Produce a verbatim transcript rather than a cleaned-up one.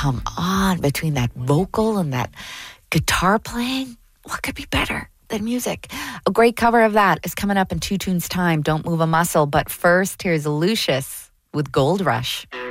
come on, between that vocal and that guitar playing, what could be better than music? A great cover of that is coming up in two tunes time. Don't move a muscle. But first, here's Lucius with Gold Rush.